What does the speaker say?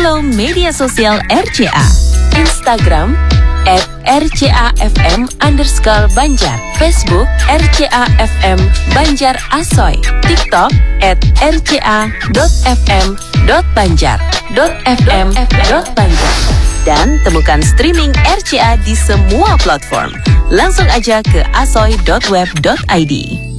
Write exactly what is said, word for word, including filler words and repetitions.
follow media sosial R C A. Instagram at rcafm underscore Banjar, Facebook R C A F M Banjar Asoy, TikTok at rca.fm.banjar, .fm, .banjar. Dan temukan streaming R C A di semua platform. Langsung aja ke asoy dot web dot i d.